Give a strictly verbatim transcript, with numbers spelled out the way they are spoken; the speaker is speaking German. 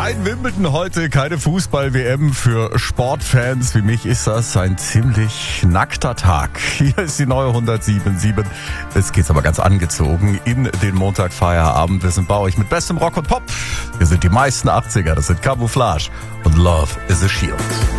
Kein Wimbledon heute, keine Fußball-W M. Für Sportfans wie mich ist das ein ziemlich nackter Tag. Hier ist die neue hundertsieben Komma sieben. Es geht's aber ganz angezogen in den Montagfeierabend. Wir sind bei euch mit bestem Rock und Pop. Wir sind die meisten achtziger, das sind Camouflage und Love is a Shield.